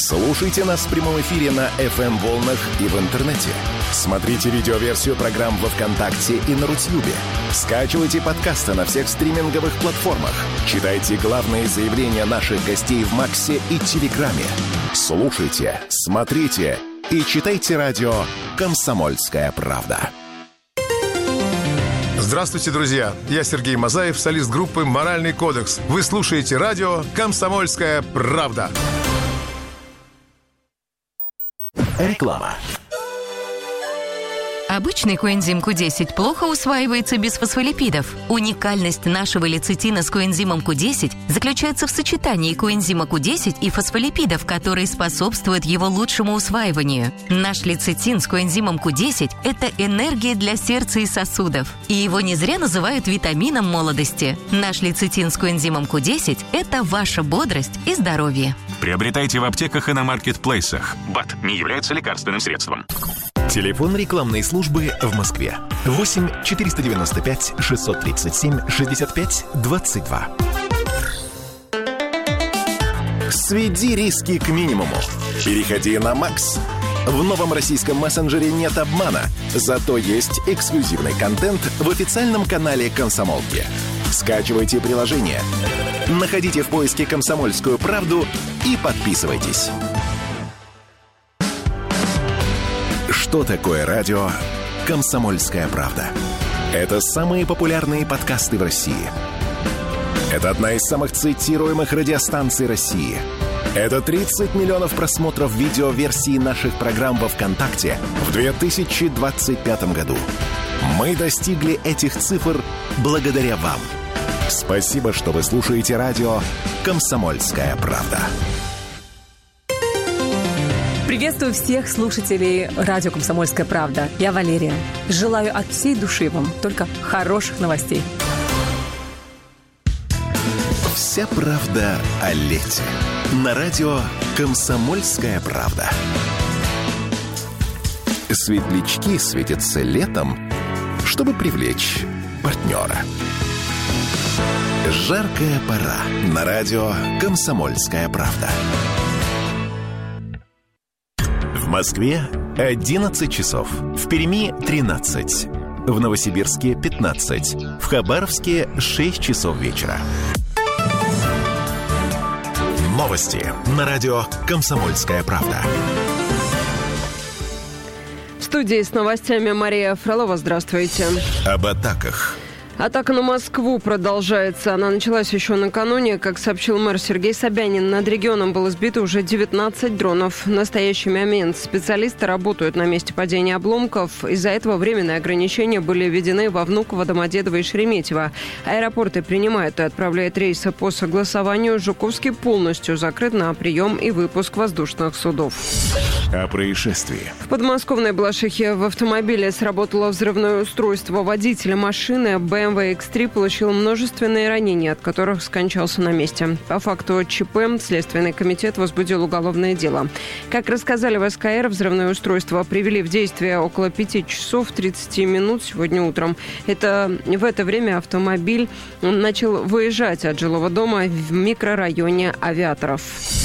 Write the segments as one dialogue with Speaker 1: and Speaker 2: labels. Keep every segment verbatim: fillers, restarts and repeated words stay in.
Speaker 1: Слушайте нас в прямом эфире на эф эм-волнах и в интернете. Смотрите видеоверсию программ во ВКонтакте и на Рутьюбе. Скачивайте подкасты на всех стриминговых платформах. Читайте главные заявления наших гостей в Максе и Телеграме. Слушайте, смотрите и читайте радио «Комсомольская правда».
Speaker 2: Здравствуйте, друзья! Я Сергей Мазаев, солист группы «Моральный кодекс». Вы слушаете радио «Комсомольская правда».
Speaker 1: Реклама.
Speaker 3: Обычный коэнзим ку десять плохо усваивается без фосфолипидов. Уникальность нашего лецитина с коэнзимом ку десять заключается в сочетании коэнзима ку десять и фосфолипидов, которые способствуют его лучшему усваиванию. Наш лецитин с коэнзимом ку десять – это энергия для сердца и сосудов. И его не зря называют витамином молодости. Наш лецитин с коэнзимом ку десять – это ваша бодрость и здоровье.
Speaker 4: Приобретайте в аптеках и на маркетплейсах. БАД не является лекарственным средством.
Speaker 1: Телефон рекламной службы в Москве. восемь четыреста девяносто пять шестьсот тридцать семь шестьдесят пять двадцать два. Сведи риски к минимуму. Переходи на Макс. В новом российском мессенджере нет обмана, зато есть эксклюзивный контент в официальном канале «Комсомолки». Скачивайте приложение, находите в поиске «Комсомольскую правду» и подписывайтесь. Что такое радио «Комсомольская правда»? Это самые популярные подкасты в России. Это одна из самых цитируемых радиостанций России. Это тридцать миллионов просмотров видеоверсии наших программ во ВКонтакте в две тысячи двадцать пятом году. Мы достигли этих цифр благодаря вам. Спасибо, что вы слушаете радио «Комсомольская правда».
Speaker 5: Приветствую всех слушателей радио «Комсомольская правда». Я Валерия. Желаю от всей души вам только хороших новостей.
Speaker 1: Вся правда о лете. На радио «Комсомольская правда». Светлячки светятся летом, чтобы привлечь партнера. Жаркая пора. На радио «Комсомольская правда». В Москве одиннадцать часов, в Перми тринадцать, в Новосибирске пятнадцать, в Хабаровске шесть часов вечера. Новости на радио «Комсомольская правда».
Speaker 6: В студии с новостями Мария Фролова. Здравствуйте.
Speaker 1: Об атаках.
Speaker 6: Атака на Москву продолжается. Она началась еще накануне. Как сообщил мэр Сергей Собянин, над регионом было сбито уже девятнадцать дронов. В настоящий момент специалисты работают на месте падения обломков. Из-за этого временные ограничения были введены во Внуково, Домодедово и Шереметьево. Аэропорты принимают и отправляют рейсы по согласованию. Жуковский полностью закрыт на прием и выпуск воздушных судов.
Speaker 1: О происшествии.
Speaker 6: В подмосковной Балашихе в автомобиле сработало взрывное устройство. Водителя машины бэ эм вэ икс три получил множественные ранения, от которых скончался на месте. По факту ЧП Следственный комитет возбудил уголовное дело. Как рассказали в эс ка эр, взрывное устройство привели в действие около пяти часов тридцати минут сегодня утром. Это, в это время автомобиль начал выезжать от жилого дома в микрорайоне Авиаторов.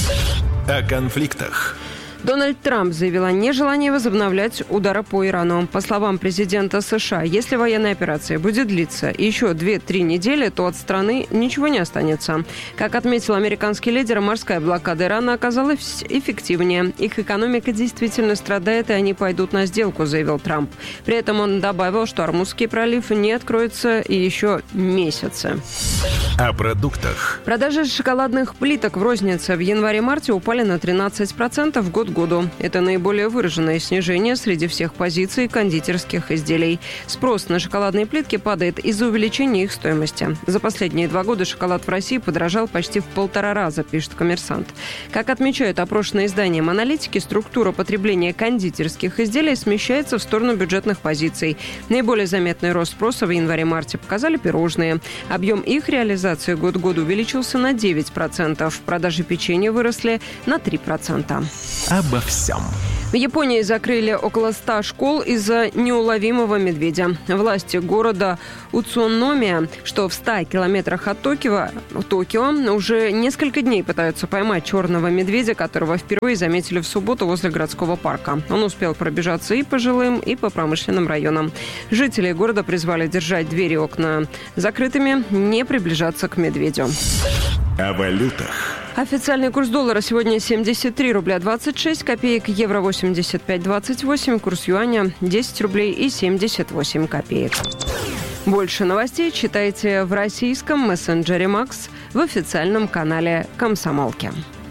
Speaker 1: О конфликтах.
Speaker 6: Дональд Трамп заявил о нежелании возобновлять удары по Ирану. По словам президента США, если военная операция будет длиться еще две-три недели, то от страны ничего не останется. Как отметил американский лидер, морская блокада Ирана оказалась эффективнее. Их экономика действительно страдает, и они пойдут на сделку, заявил Трамп. При этом он добавил, что Ормузский пролив не откроется и еще месяцы.
Speaker 1: О продуктах.
Speaker 6: Продажи шоколадных плиток в рознице в январе-марте упали на тринадцать процентов год к году. Это наиболее выраженное снижение среди всех позиций кондитерских изделий. Спрос на шоколадные плитки падает из-за увеличения их стоимости. За последние два года шоколад в России подорожал почти в полтора раза, пишет «Коммерсант». Как отмечают опрошенные изданием аналитики, структура потребления кондитерских изделий смещается в сторону бюджетных позиций. Наиболее заметный рост спроса в январе-марте показали пирожные. Объем их реализации год к году увеличился на девять процентов. Продажи печенья выросли на три процента.
Speaker 1: Обо всем.
Speaker 6: В Японии закрыли около ста школ из-за неуловимого медведя. Власти города Уцуномия, что в ста километрах от Токио, Токио, уже несколько дней пытаются поймать черного медведя, которого впервые заметили в субботу возле городского парка. Он успел пробежаться и по жилым, и по промышленным районам. Жители города призвали держать двери и окна закрытыми, не приближаться к медведю.
Speaker 1: О валютах.
Speaker 6: Официальный курс доллара сегодня семьдесят три рубля двадцать шесть копеек, евро восемьдесят пять двадцать восемь, курс юаня десять рублей и семьдесят восемь копеек. Больше новостей читайте в российском мессенджере Макс в официальном канале «Комсомолки».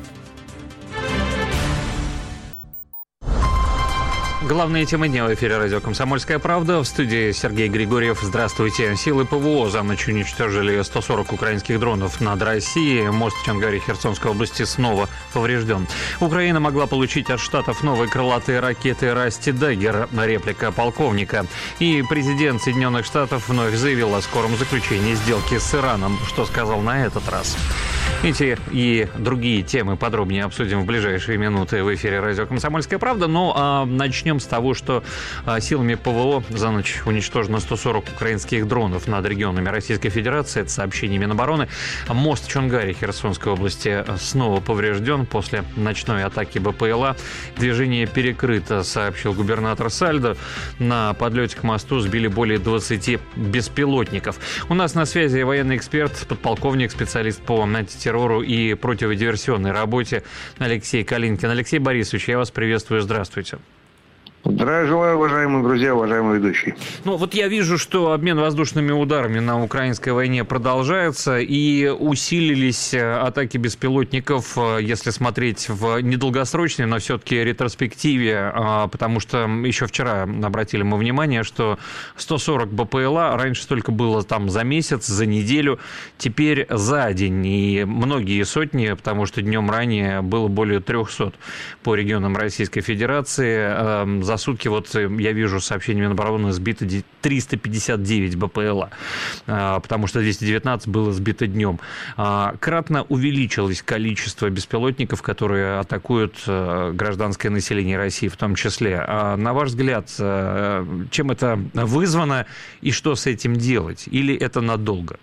Speaker 7: Главные темы дня в эфире радио «Комсомольская правда». В студии Сергей Григорьев. Здравствуйте. Силы ПВО за ночь уничтожили сто сорок украинских дронов над Россией. Мост в Чонгаре Херсонской области снова поврежден. Украина могла получить от Штатов новые крылатые ракеты «Расти Даггер», реплика полковника. И президент Соединенных Штатов вновь заявил о скором заключении сделки с Ираном. Что сказал на этот раз? Эти и другие темы подробнее обсудим в ближайшие минуты в эфире радио «Комсомольская правда». Но а, начнем с того, что а, силами ПВО за ночь уничтожено сто сорок украинских дронов над регионами Российской Федерации. Это сообщение Минобороны. Мост в Чонгаре Херсонской области снова поврежден после ночной атаки БПЛА. Движение перекрыто, сообщил губернатор Сальдо. На подлете к мосту сбили более двадцати беспилотников. У нас на связи военный эксперт, подполковник, специалист по антитеррору и противодиверсионной работе Алексей Калинкин. Алексей Борисович, я вас приветствую. Здравствуйте.
Speaker 8: Здравия желаю, уважаемые друзья, уважаемые ведущие.
Speaker 7: Ну, вот я вижу, что обмен воздушными ударами на украинской войне продолжается, и усилились атаки беспилотников, если смотреть в недолгосрочной, но все-таки ретроспективе, потому что еще вчера обратили мы внимание, что сто сорок БПЛА, раньше столько было там за месяц, за неделю, теперь за день, и многие сотни, потому что днем ранее было более трехсот по регионам Российской Федерации. За сутки, вот я вижу сообщение Минобороны, сбито триста пятьдесят девять БПЛА, потому что двести девятнадцать было сбито днем. Кратно увеличилось количество беспилотников, которые атакуют гражданское население России в том числе. На ваш взгляд, чем это вызвано и что с этим делать? Или это надолго?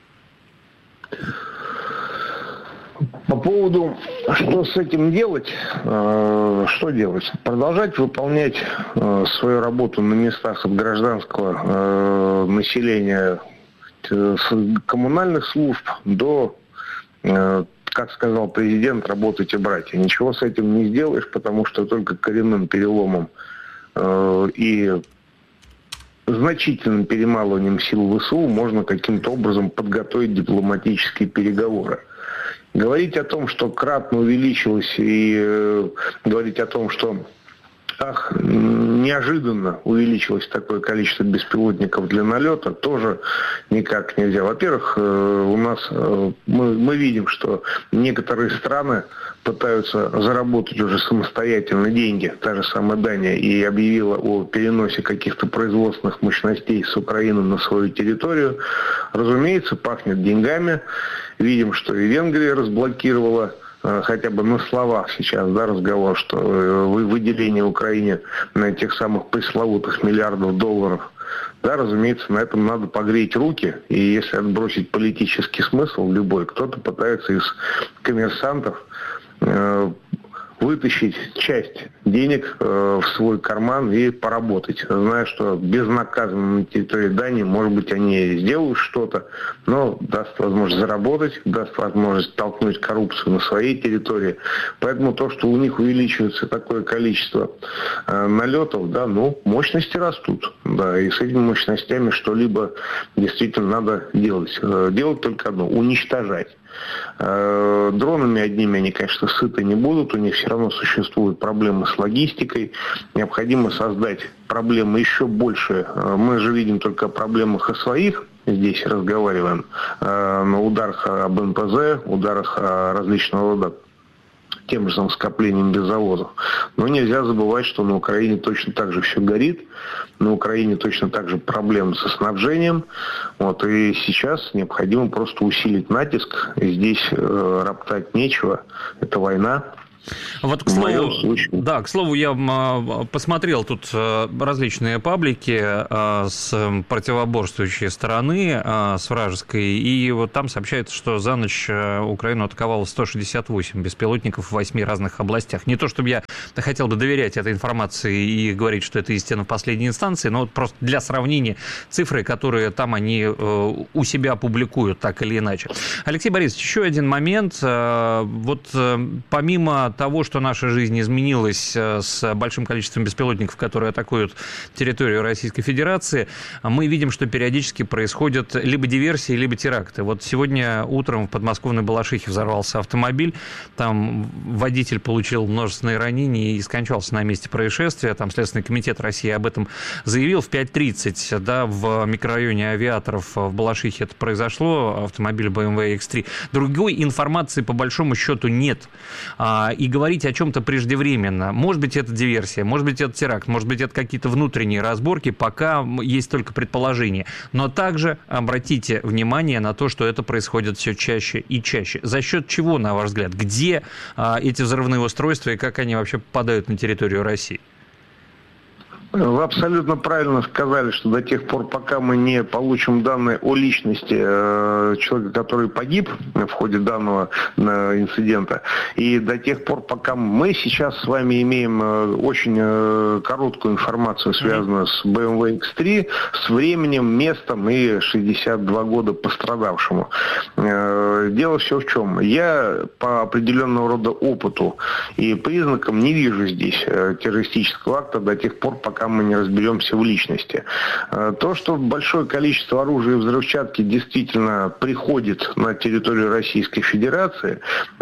Speaker 8: По поводу, что с этим делать, э, что делать? Продолжать выполнять э, свою работу на местах от гражданского э, населения, э, с коммунальных служб до, э, как сказал президент, работайте, братья. Ничего с этим не сделаешь, потому что только коренным переломом э, и значительным перемалыванием сил ВСУ можно каким-то образом подготовить дипломатические переговоры. Говорить о том, что кратно увеличилось, и э, говорить о том, что ах, неожиданно увеличилось такое количество беспилотников для налета, тоже никак нельзя. Во-первых, э, у нас э, мы, мы видим, что некоторые страны пытаются заработать уже самостоятельно деньги, та же самая Дания, и объявила о переносе каких-то производственных мощностей с Украины на свою территорию. Разумеется, пахнет деньгами. Видим, что и Венгрия разблокировала э, хотя бы на словах сейчас, да, разговор, что э, выделение Украине на этих самых пресловутых миллиардов долларов. Да, разумеется, на этом надо погреть руки, и если отбросить политический смысл любой, кто-то пытается из коммерсантов э, вытащить часть денег э, в свой карман и поработать, зная, что безнаказанно на территории Дании, может быть, они сделают что-то, но даст возможность заработать, даст возможность толкнуть коррупцию на своей территории. Поэтому то, что у них увеличивается такое количество э, налетов, да, ну, мощности растут, да, и с этими мощностями что-либо действительно надо делать. Э, делать только одно – уничтожать. Дронами одними они, конечно, сыты не будут, у них все равно существуют проблемы с логистикой, необходимо создать проблемы еще больше. Мы же видим только о проблемах о своих, здесь разговариваем, на ударах об эн пэ зэ, ударах различного рода тем же самым скоплением беззаводов. Но нельзя забывать, что на Украине точно так же все горит, на Украине точно так же проблемы со снабжением. Вот, и сейчас необходимо просто усилить натиск. Здесь э, роптать нечего. Это война.
Speaker 7: Вот, к слову, да, к слову, я посмотрел тут различные паблики с противоборствующей стороны, с вражеской, и вот там сообщается, что за ночь Украину атаковало сто шестьдесят восемь беспилотников в восьми разных областях. Не то, чтобы я хотел бы доверять этой информации и говорить, что это истина в последней инстанции, но вот просто для сравнения цифры, которые там они у себя публикуют так или иначе. Алексей Борисович, еще один момент. Вот помимо того, что наша жизнь изменилась с большим количеством беспилотников, которые атакуют территорию Российской Федерации, мы видим, что периодически происходят либо диверсии, либо теракты. Вот сегодня утром в подмосковной Балашихе взорвался автомобиль, там водитель получил множественные ранения и скончался на месте происшествия. Там Следственный комитет России об этом заявил. В пять тридцать, да, в микрорайоне Авиаторов в Балашихе это произошло, автомобиль бэ эм вэ икс три. Другой информации по большому счету нет. И говорить о чем-то преждевременно. Может быть, это диверсия, может быть, это теракт, может быть, это какие-то внутренние разборки, пока есть только предположения. Но также обратите внимание на то, что это происходит все чаще и чаще. За счет чего, на ваш взгляд? Где а, эти взрывные устройства и как они вообще попадают на территорию России?
Speaker 8: Вы абсолютно правильно сказали, что до тех пор, пока мы не получим данные о личности э, человека, который погиб в ходе данного э, инцидента, и до тех пор, пока мы сейчас с вами имеем э, очень э, короткую информацию, связанную с бэ эм вэ икс три, с временем, местом и шестьдесят два года пострадавшему. Э, дело все в чем. Я по определенного рода опыту и признакам не вижу здесь э, террористического акта до тех пор, пока мы не разберемся в личности. То, что большое количество оружия и взрывчатки действительно приходит на территорию Российской Федерации,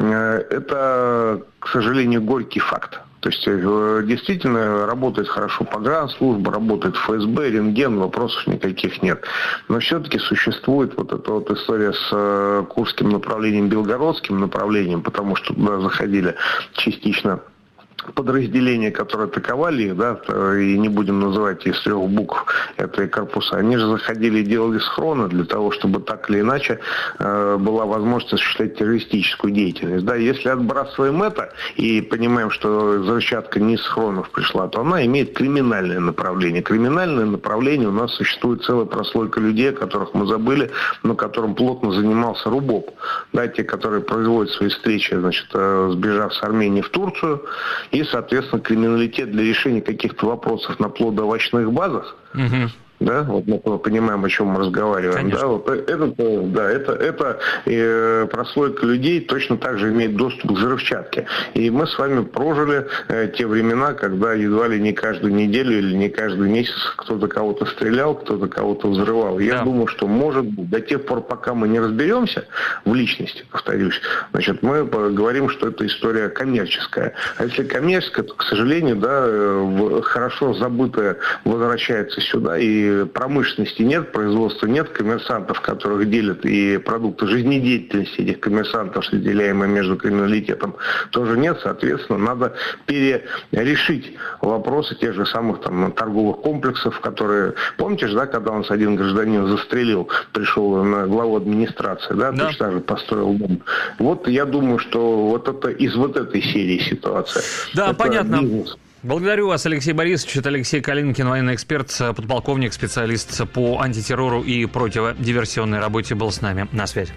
Speaker 8: это, к сожалению, горький факт. То есть действительно работает хорошо погранслужба, работает эф эс бэ, рентген, вопросов никаких нет. Но все-таки существует вот эта вот история с Курским направлением, Белгородским направлением, потому что туда заходили частично подразделения, которые атаковали их, да, и не будем называть из трех букв этой корпуса, они же заходили и делали схроны для того, чтобы так или иначе э, была возможность осуществлять террористическую деятельность. Да, если отбрасываем это и понимаем, что взрывчатка не из схронов пришла, то она имеет криминальное направление. Криминальное направление у нас существует целая прослойка людей, о которых мы забыли, но которым плотно занимался РУБОП. Да, те, которые производят свои встречи, значит, э, сбежав с Армении в Турцию, и, соответственно, криминалитет для решения каких-то вопросов на плодоовощных базах. Угу. Да, вот мы понимаем, о чем мы разговариваем. Конечно. Да, вот это, да, это, это э, прослойка людей точно так же имеет доступ к взрывчатке. И мы с вами прожили э, те времена, когда едва ли не каждую неделю или не каждый месяц кто-то кого-то стрелял, кто-то кого-то взрывал. Я да. думаю, что, может быть, до тех пор, пока мы не разберемся в личности, повторюсь, значит, мы говорим, что это история коммерческая. А если коммерческая, то, к сожалению, да, хорошо забытое возвращается сюда, и промышленности нет, производства нет, коммерсантов, которых делят, и продукты жизнедеятельности этих коммерсантов, разделяемые между криминалитетом, тоже нет. Соответственно, надо перерешить вопросы тех же самых там торговых комплексов, которые... Помните же, да, когда у нас один гражданин застрелил, пришел на главу администрации, да, да. точно так же построил дом. Вот я думаю, что вот это из вот этой серии ситуация.
Speaker 7: Да,
Speaker 8: это
Speaker 7: понятно.
Speaker 8: Бизнес.
Speaker 7: Благодарю вас, Алексей Борисович. Это Алексей Калинкин, военный эксперт, подполковник, специалист по антитеррору и противодиверсионной работе, был с нами на связи.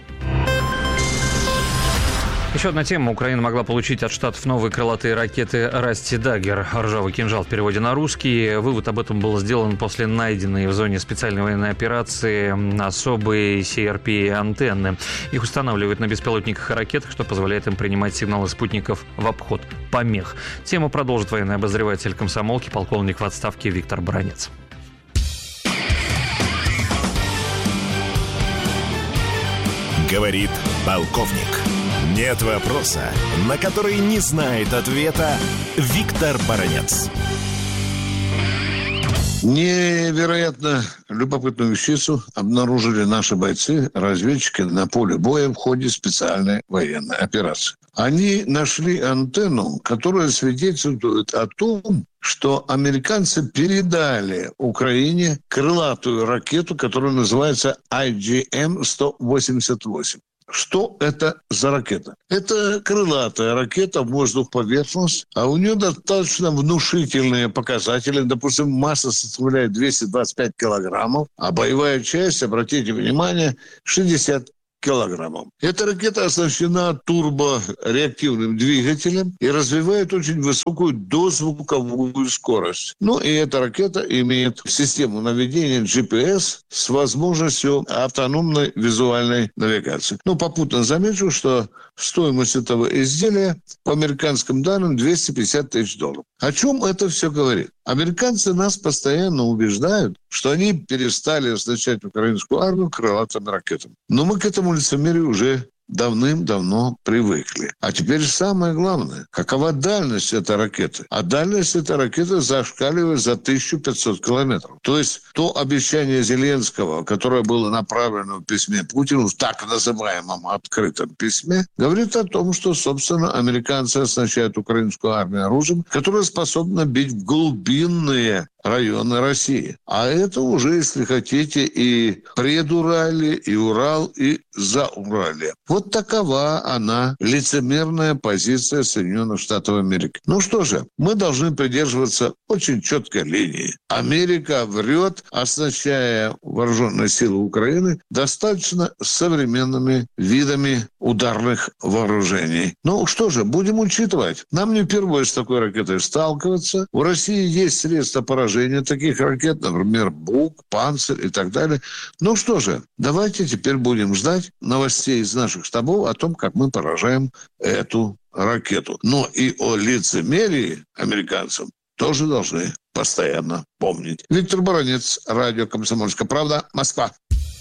Speaker 7: Еще одна тема. Украина могла получить от Штатов новые крылатые ракеты «Расти Даггер», «Ржавый кинжал» в переводе на русский. Вывод об этом был сделан после найденной в зоне специальной военной операции особой си ар пи-антенны. Их устанавливают на беспилотниках и ракетах, что позволяет им принимать сигналы спутников в обход помех. Тему продолжит военный обозреватель комсомолки, полковник в отставке Виктор Баранец.
Speaker 1: Говорит полковник. Нет вопроса, на который не знает ответа Виктор Баранец.
Speaker 9: Невероятно любопытную вещицу обнаружили наши бойцы, разведчики на поле боя в ходе специальной военной операции. Они нашли антенну, которая свидетельствует о том, что американцы передали Украине крылатую ракету, которая называется ай джи эм сто восемьдесят восемь. что это за ракета. Это крылатая ракета в воздух-поверхность, а у нее достаточно внушительные показатели. Допустим, масса составляет двести двадцать пять килограммов, а боевая часть, обратите внимание, шестьдесят килограммов. Эта ракета оснащена турбореактивным двигателем и развивает очень высокую дозвуковую скорость. Ну и эта ракета имеет систему наведения джи пи эс с возможностью автономной визуальной навигации. Ну, попутно замечу, что стоимость этого изделия по американским данным двести пятьдесят тысяч долларов. О чем это все говорит? Американцы нас постоянно убеждают, что они перестали оснащать украинскую армию крылатыми ракетами. Но мы к этому лицемерию уже давным-давно привыкли. А теперь самое главное. Какова дальность этой ракеты? А дальность этой ракеты зашкаливает за тысячу пятьсот километров. То есть то обещание Зеленского, которое было направлено в письме Путину, в так называемом открытом письме, говорит о том, что, собственно, американцы оснащают украинскую армию оружием, которое способно бить в глубинные районы России. А это уже, если хотите, и предуралье, и Урал, и Зауралье. Вот такова она, лицемерная позиция Соединенных Штатов Америки. Ну что же, мы должны придерживаться очень четкой линии. Америка врет, оснащая вооруженные силы Украины достаточно современными видами ударных вооружений. Ну что же, будем учитывать. Нам не впервые с такой ракетой сталкиваться. У России есть средства поражения таких ракет, например, Бук, Панцирь и так далее. Ну что же, давайте теперь будем ждать новостей из наших штабов о том, как мы поражаем эту ракету. Но и о лицемерии американцам тоже должны постоянно помнить. Виктор Баранец, радио «Комсомольская правда», Москва.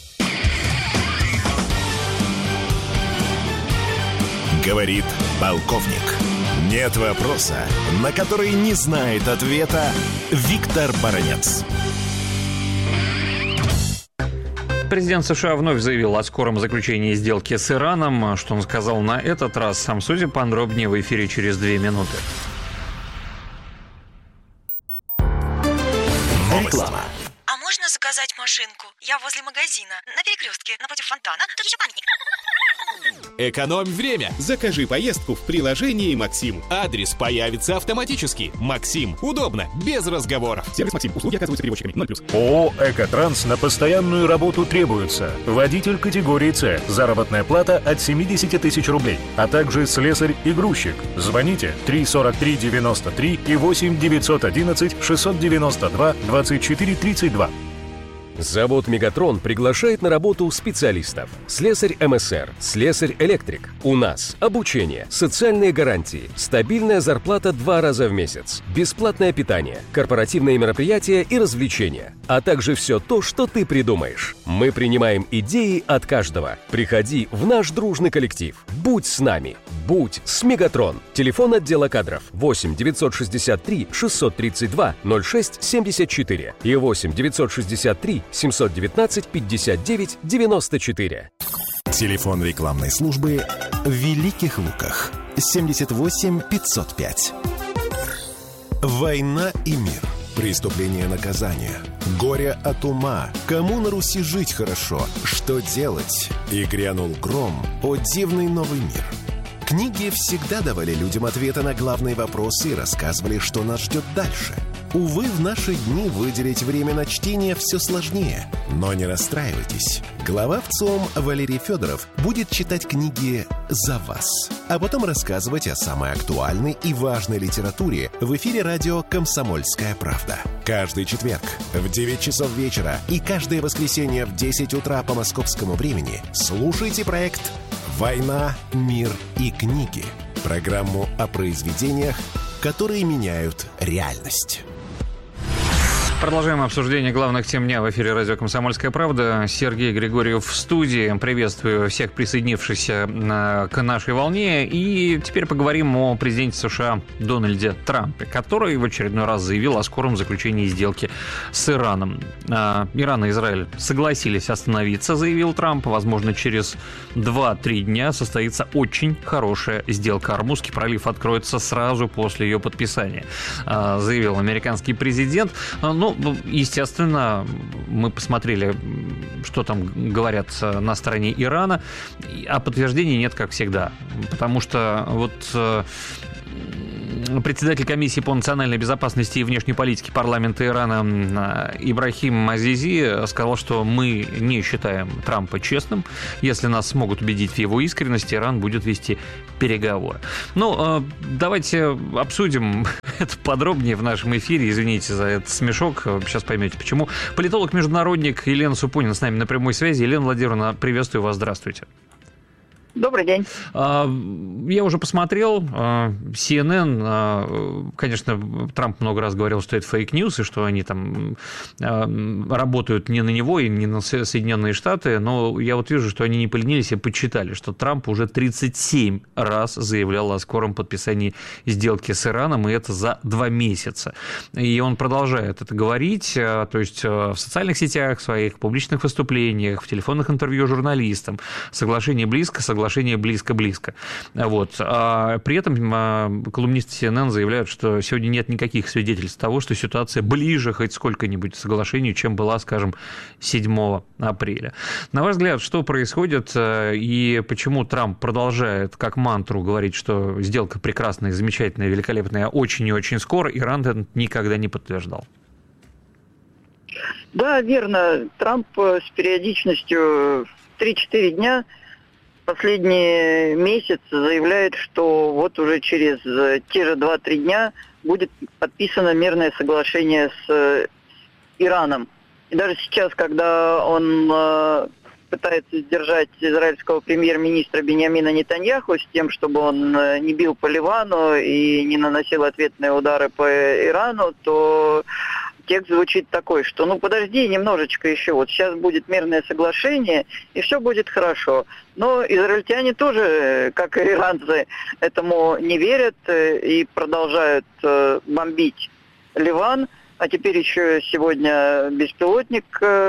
Speaker 1: Говорит полковник. Нет вопроса, на который не знает ответа Виктор Баранец.
Speaker 7: Президент США вновь заявил о скором заключении сделки с Ираном. Что он сказал на этот раз, сам судя, подробнее в эфире через две минуты.
Speaker 1: Реклама.
Speaker 10: А можно заказать машинку? Я возле магазина, на перекрестке, напротив фонтана. Тут еще памятник.
Speaker 11: Экономь время. Закажи поездку в приложении «Максим». Адрес появится автоматически. «Максим». Удобно, без разговоров.
Speaker 12: Сервис «Максим». Услуги оказываются перевозчиками. ноль плюс. ООО «Экотранс» на постоянную работу требуется. Водитель категории «С». Заработная плата от семьдесят тысяч рублей. А также слесарь и грузчик. Звоните три сорок три девяносто три и восемь девятьсот одиннадцать шестьсот девяносто два двадцать четыре тридцать два.
Speaker 13: Завод «Мегатрон» приглашает на работу специалистов. Слесарь эм эс эр, слесарь-электрик. У нас обучение, социальные гарантии, стабильная зарплата два раза в месяц, бесплатное питание, корпоративные мероприятия и развлечения, а также все то, что ты придумаешь. Мы принимаем идеи от каждого. Приходи в наш дружный коллектив. Будь с нами. Будь с «Мегатрон». Телефон отдела кадров восемь девятьсот шестьдесят три шестьсот тридцать два ноль шесть семьдесят четыре и восемь девятьсот шестьдесят три семьсот девятнадцать пятьдесят девять девяносто четыре.
Speaker 1: Телефон рекламной службы в Великих Луках семьдесят восемь пятьсот пять. Война и мир. Преступление и наказание. Горе от ума. Кому на Руси жить хорошо? Что делать? И грянул гром. О дивный новый мир. Книги всегда давали людям ответы на главные вопросы и рассказывали, что нас ждет дальше. Увы, в наши дни выделить время на чтение все сложнее. Но не расстраивайтесь. Глава ВЦИОМ Валерий Федоров будет читать книги за вас, а потом рассказывать о самой актуальной и важной литературе в эфире радио «Комсомольская правда». Каждый четверг в девять часов вечера и каждое воскресенье в десять утра по московскому времени слушайте проект «Война, мир и книги». Программу о произведениях, которые меняют реальность.
Speaker 7: Продолжаем обсуждение главных тем дня в эфире радио «Комсомольская правда». Сергей Григорьев в студии. Приветствую всех присоединившихся к нашей волне. И теперь поговорим о президенте США Дональде Трампе, который в очередной раз заявил о скором заключении сделки с Ираном. Иран и Израиль согласились остановиться, заявил Трамп. Возможно, через два-три дня состоится очень хорошая сделка. Ормузский пролив откроется сразу после ее подписания, заявил американский президент. Но Ну, естественно, мы посмотрели, что там говорят на стороне Ирана, а подтверждений нет, как всегда. Потому что вот председатель комиссии по национальной безопасности и внешней политике парламента Ирана Ибрахим Азизи сказал, что мы не считаем Трампа честным. Если нас смогут убедить в его искренности, Иран будет вести переговоры. Ну, давайте обсудим это подробнее в нашем эфире. Извините за этот смешок. Сейчас поймете, почему. Политолог-международник Елена Супонина с нами на прямой связи. Елена Владимировна, приветствую вас. Здравствуйте.
Speaker 14: Добрый день.
Speaker 7: Я уже посмотрел. си эн эн, конечно, Трамп много раз говорил, что это фейк-ньюс, и что они там работают не на него и не на Соединенные Штаты, но я вот вижу, что они не поленились и подсчитали, что Трамп уже тридцать семь раз заявлял о скором подписании сделки с Ираном, и это за два месяца. И он продолжает это говорить, то есть в социальных сетях своих, в публичных выступлениях, в телефонных интервью журналистам. Соглашение близко, соглашение близко-близко. Вот. А при этом колумнисты си эн эн заявляют, что сегодня нет никаких свидетельств того, что ситуация ближе хоть сколько-нибудь к соглашению, чем была, скажем, седьмого апреля. На ваш взгляд, что происходит и почему Трамп продолжает как мантру говорить, что сделка прекрасная, замечательная, великолепная, очень и очень скоро, Иран это никогда не подтверждал?
Speaker 14: Да, верно. Трамп с периодичностью три-четыре дня последний месяц заявляет, что вот уже через те же два-три дня будет подписано мирное соглашение с Ираном. И даже сейчас, когда он пытается сдержать израильского премьер-министра Биньямина Нетаньяху с тем, чтобы он не бил по Ливану и не наносил ответные удары по Ирану, то текст звучит такой, что ну подожди немножечко еще, вот сейчас будет мирное соглашение, и все будет хорошо. Но израильтяне тоже, как и иранцы, этому не верят и продолжают бомбить Ливан. А теперь еще сегодня беспилотник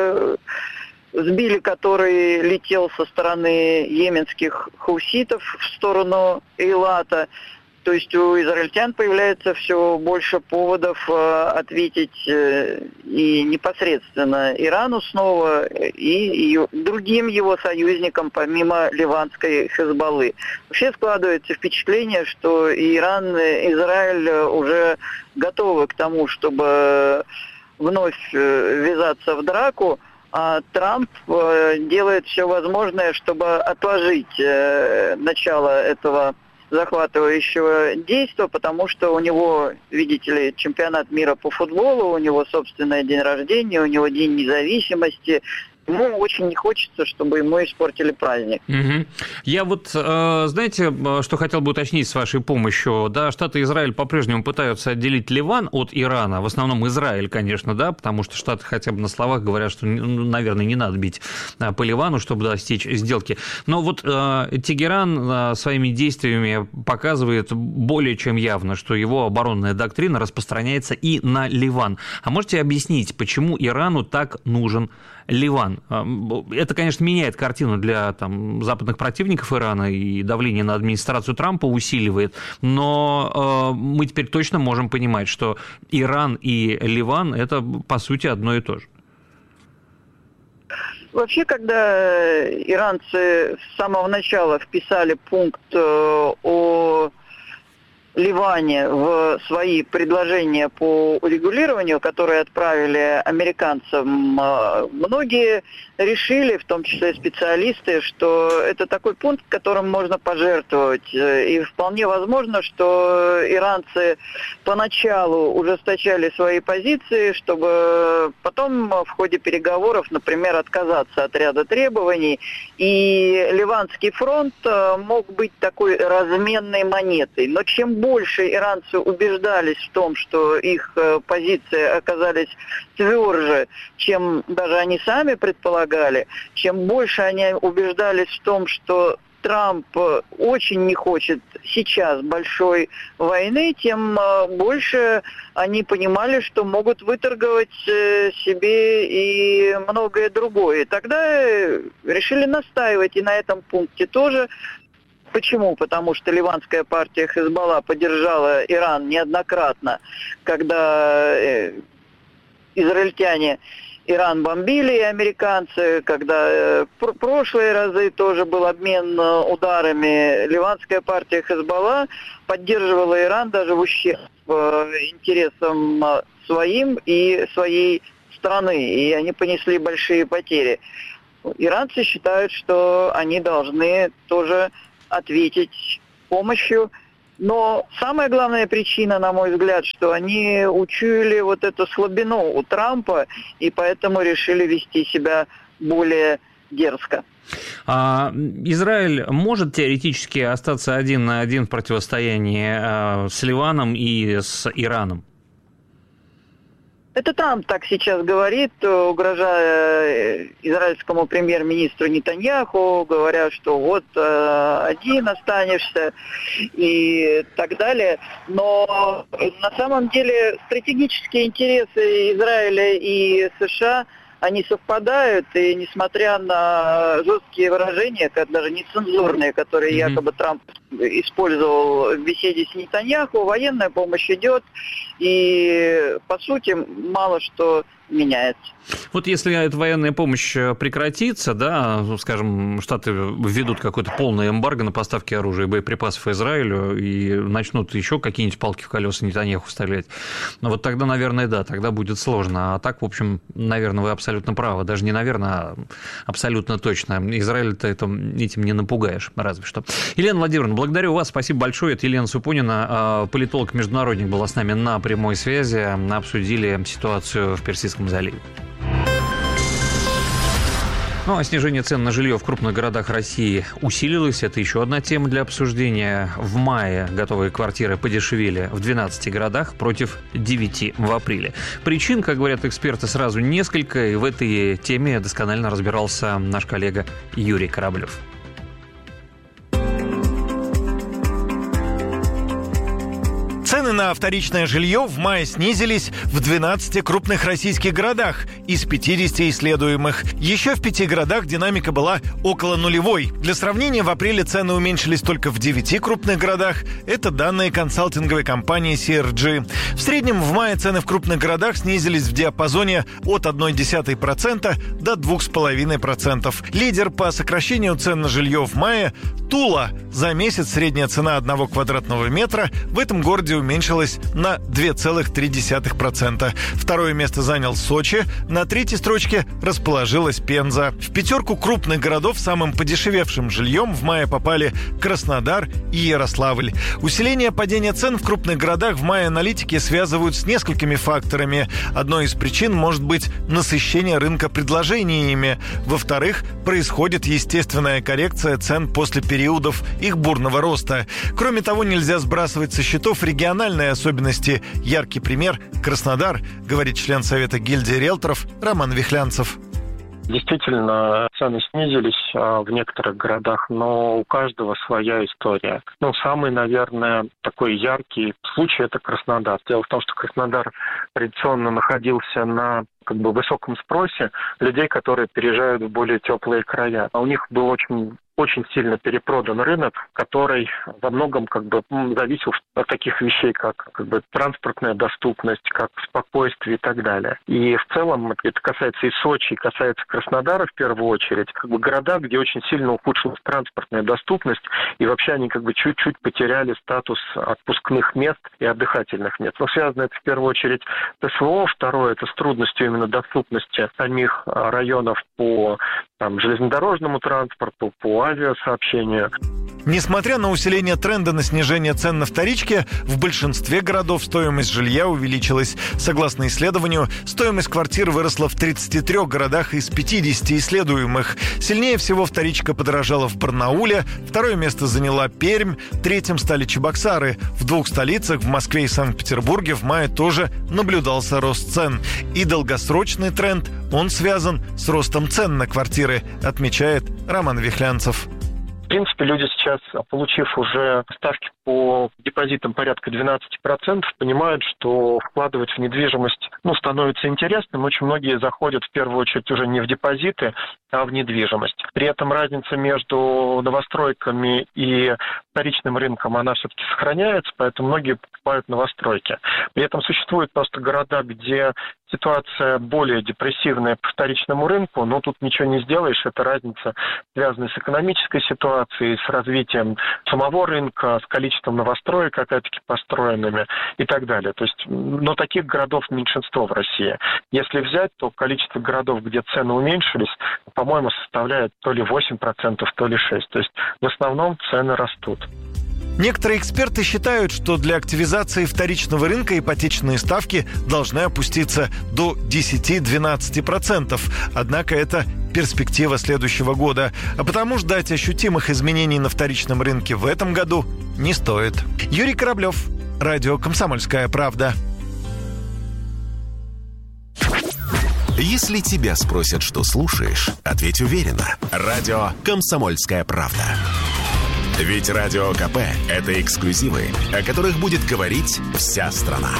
Speaker 14: сбили, который летел со стороны йеменских хуситов в сторону Эйлата. То есть у израильтян появляется все больше поводов э, ответить э, и непосредственно Ирану снова, и, и другим его союзникам, помимо ливанской Хезболлы. Вообще складывается впечатление, что и Иран, и Израиль уже готовы к тому, чтобы вновь э, ввязаться в драку, а Трамп э, делает все возможное, чтобы отложить э, начало этого захватывающего действия, потому что у него, видите ли, чемпионат мира по футболу, у него собственный день рождения, у него день независимости. Ему очень не хочется, чтобы ему испортили праздник.
Speaker 7: Угу. Я вот, знаете, что хотел бы уточнить с вашей помощью. Да, Штаты и Израиль по-прежнему пытаются отделить Ливан от Ирана. В основном Израиль, конечно, да, потому что Штаты хотя бы на словах говорят, что, ну, наверное, не надо бить по Ливану, чтобы достичь сделки. Но вот Тегеран своими действиями показывает более чем явно, что его оборонная доктрина распространяется и на Ливан. А можете объяснить, почему Ирану так нужен Ливан? Это, конечно, меняет картину для там, западных противников Ирана и давление на администрацию Трампа усиливает, но э, мы теперь точно можем понимать, что Иран и Ливан – это, по сути, одно и то же.
Speaker 14: Вообще, когда иранцы с самого начала вписали пункт э, о Ливане в свои предложения по урегулированию, которые отправили американцам, многие решили, в том числе специалисты, что это такой пункт, которым можно пожертвовать. И вполне возможно, что иранцы поначалу ужесточали свои позиции, чтобы потом в ходе переговоров, например, отказаться от ряда требований. И Ливанский фронт мог быть такой разменной монетой. Но чем больше больше иранцы убеждались в том, что их позиции оказались тверже, чем даже они сами предполагали, чем больше они убеждались в том, что Трамп очень не хочет сейчас большой войны, тем больше они понимали, что могут выторговать себе и многое другое. Тогда решили настаивать и на этом пункте тоже. Почему? Потому что ливанская партия Хезболла поддержала Иран неоднократно, когда израильтяне Иран бомбили, и американцы, когда э, пр- прошлые разы тоже был обмен э, ударами, ливанская партия Хезболла поддерживала Иран даже в ущерб э, интересам э, своим и своей страны, и они понесли большие потери. Иранцы считают, что они должны тоже ответить помощью. Но самая главная причина, на мой взгляд, что они учуяли вот эту слабину у Трампа и поэтому решили вести себя более дерзко.
Speaker 7: А Израиль может теоретически остаться один на один в противостоянии с Ливаном и с Ираном?
Speaker 14: Это Трамп так сейчас говорит, угрожая израильскому премьер-министру Нетаньяху, говоря, что вот э, один останешься и так далее. Но на самом деле стратегические интересы Израиля и США, они совпадают, и несмотря на жесткие выражения, даже нецензурные, которые mm-hmm. якобы Трамп использовал в беседе с Нетаньяху, военная помощь идет, и по сути мало что меняется.
Speaker 7: Вот если эта военная помощь прекратится, да, скажем, Штаты введут какое-то полное эмбарго на поставки оружия и боеприпасов Израилю и начнут еще какие-нибудь палки в колеса Нетаньяху вставлять, ну вот тогда, наверное, да, тогда будет сложно. А так, в общем, наверное, вы абсолютно правы. Даже не наверное, а абсолютно точно. Израиль-то этим, этим не напугаешь, разве что. Елена Владимировна, благодарю вас, спасибо большое. Это Елена Супонина, политолог-международник, была с нами на прямой связи. Обсудили ситуацию в Персидском заливе. Ну, а снижение цен на жилье в крупных городах России усилилось. Это еще одна тема для обсуждения. В мае готовые квартиры подешевели в двенадцати городах против девяти в апреле. Причин, как говорят эксперты, сразу несколько. И в этой теме досконально разбирался наш коллега Юрий Кораблев.
Speaker 15: Цены на вторичное жилье в мае снизились в двенадцати крупных российских городах из пятидесяти исследуемых. Еще в пяти городах динамика была около нулевой. Для сравнения, в апреле цены уменьшились только в девяти крупных городах. Это данные консалтинговой компании си эр джи. В среднем в мае цены в крупных городах снизились в диапазоне от ноль целых одна десятая процента до двух целых пяти десятых процента. Лидер по сокращению цен на жилье в мае – Тула. За месяц средняя цена одного квадратного метра в этом городе уменьшилась на две целых три десятых процента. Второе место занял Сочи. На третьей строчке расположилась Пенза. В пятерку крупных городов самым подешевевшим жильем в мае попали Краснодар и Ярославль. Усиление падения цен в крупных городах в мае аналитики связывают с несколькими факторами. Одной из причин может быть насыщение рынка предложениями. Во-вторых, происходит естественная коррекция цен после периодов их бурного роста. Кроме того, нельзя сбрасывать со счетов региональные особенности. Яркий пример – Краснодар, говорит член Совета гильдии риэлторов Роман Вихлянцев.
Speaker 16: Действительно, цены снизились а, в некоторых городах, но у каждого своя история. Ну, самый, наверное, такой яркий случай – это Краснодар. Дело в том, что Краснодар традиционно находился на как бы высоком спросе людей, которые переезжают в более теплые края. А у них был очень очень сильно перепродан рынок, который во многом как бы зависел от таких вещей, как, как бы транспортная доступность, как спокойствие и так далее. И в целом это касается и Сочи, и касается Краснодара в первую очередь. Как бы города, где очень сильно ухудшилась транспортная доступность, и вообще они как бы чуть-чуть потеряли статус отпускных мест и отдыхательных мест. Но связано это в первую очередь с СВО, второе это с трудностью именно доступности самих районов по там, железнодорожному транспорту, по авиасообщению.
Speaker 15: Несмотря на усиление тренда на снижение цен на вторичке, в большинстве городов стоимость жилья увеличилась. Согласно исследованию, стоимость квартир выросла в тридцати трёх городах из пятидесяти исследуемых. Сильнее всего вторичка подорожала в Барнауле, второе место заняла Пермь, третьим стали Чебоксары. В двух столицах, в Москве и Санкт-Петербурге, в мае тоже наблюдался рост цен. И долгосрочный тренд, он связан с ростом цен на квартиры, отмечает Роман Вихлянцев.
Speaker 16: В принципе, люди сейчас, получив уже ставки по депозитам порядка двенадцать процентов, понимают, что вкладывать в недвижимость ну, становится интересным. Очень многие заходят в первую очередь уже не в депозиты, а в недвижимость. При этом разница между новостройками и вторичным рынком она все-таки сохраняется, поэтому многие покупают новостройки. При этом существуют просто города, где ситуация более депрессивная по вторичному рынку, но тут ничего не сделаешь, это разница, связанная с экономической ситуацией, с развитием самого рынка, с количеством новостроек, опять-таки, построенными и так далее. То есть, но таких городов меньшинство в России. Если взять, то количество городов, где цены уменьшились, по-моему, составляет то ли восемь процентов, то ли шесть процентов. То есть, в основном цены растут.
Speaker 15: Некоторые эксперты считают, что для активизации вторичного рынка ипотечные ставки должны опуститься до десять-двенадцать процентов. Однако это перспектива следующего года. А потому ждать ощутимых изменений на вторичном рынке в этом году не стоит. Юрий Кораблев, радио «Комсомольская правда».
Speaker 1: Если тебя спросят, что слушаешь, ответь уверенно. Радио «Комсомольская правда». Ведь Радио КП – это эксклюзивы, о которых будет говорить вся страна.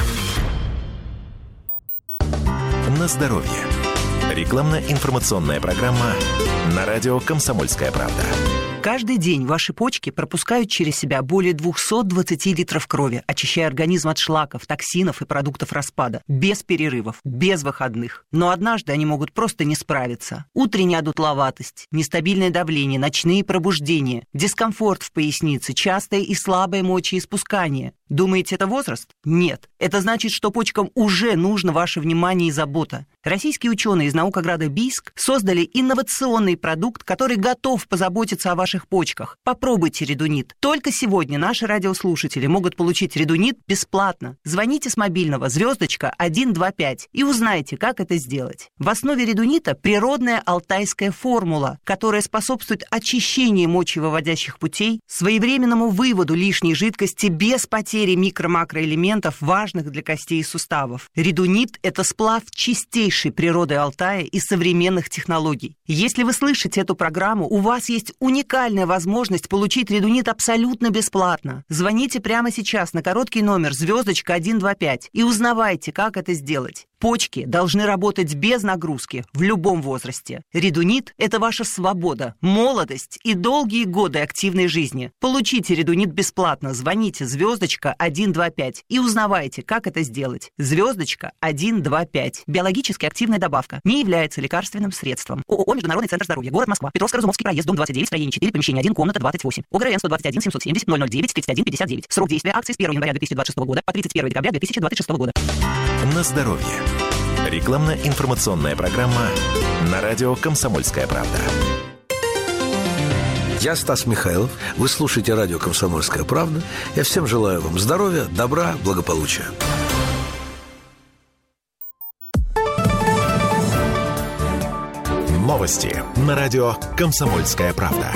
Speaker 1: На здоровье. Рекламно-информационная программа на радио «Комсомольская правда».
Speaker 17: Каждый день ваши почки пропускают через себя более двести двадцать литров крови, очищая организм от шлаков, токсинов и продуктов распада. Без перерывов, без выходных. Но однажды они могут просто не справиться. Утренняя одутловатость, нестабильное давление, ночные пробуждения, дискомфорт в пояснице, частое и слабое мочеиспускание. Думаете, это возраст? Нет. Это значит, что почкам уже нужно ваше внимание и забота. Российские ученые из наукограда Бийск создали инновационный продукт, который готов позаботиться о ваших почках. Попробуйте редунит. Только сегодня наши радиослушатели могут получить редунит бесплатно. Звоните с мобильного звездочка один два пять и узнайте, как это сделать. В основе редунита природная алтайская формула, которая способствует очищению мочевыводящих путей, своевременному выводу лишней жидкости без потери микро-макроэлементов, важных для костей и суставов. Редунит – это сплав чистейшей природы Алтая и современных технологий. Если вы слышите эту программу, у вас есть уникальная возможность получить редунит абсолютно бесплатно. Звоните прямо сейчас на короткий номер звездочка один два пять и узнавайте, как это сделать. Почки должны работать без нагрузки в любом возрасте. Редунит – это ваша свобода, молодость и долгие годы активной жизни. Получите редунит бесплатно. Звоните звездочка один два пять и узнавайте, как это сделать. Звездочка один два пять. Биологически активная добавка. Не является лекарственным средством. ООО «Международный центр здоровья». Город Москва. Петровско-Разумовский проезд, дом двадцать девять, строение четыре, помещение один, комната двадцать восемь. ОГРН сто двадцать один семьсот семьдесят ноль ноль девять тридцать один пятьдесят девять. Срок действия акции с первого января две тысячи двадцать шестого года по тридцать первое декабря две тысячи двадцать шестого года.
Speaker 1: На здоровье. Рекламно-информационная программа на радио «Комсомольская правда».
Speaker 18: Я Стас Михайлов. Вы слушаете радио «Комсомольская правда». Я всем желаю вам здоровья, добра, благополучия.
Speaker 1: Новости на радио «Комсомольская правда».